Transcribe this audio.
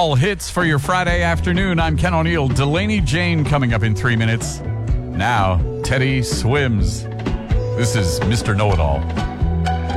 All hits for your Friday afternoon. I'm Ken O'Neill. Delaney Jane coming up in 3 minutes. Now, Teddy swims. This is Mr. Know-It-All.